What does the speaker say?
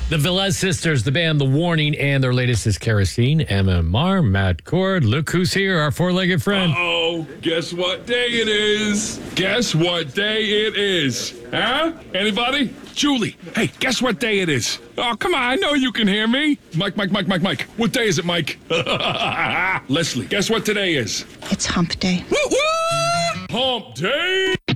The Velez Sisters, the band The Warning, and their latest is Kerosene, MMR, Matt Cord. Look who's here, our four-legged friend. Oh, guess what day it is? Guess what day it is? Huh? Anybody? Julie, hey, guess what day it is? Oh, come on, I know you can hear me. Mike. What day is it, Mike? Leslie, guess what today is? It's hump day. Woo-woo! Hump day!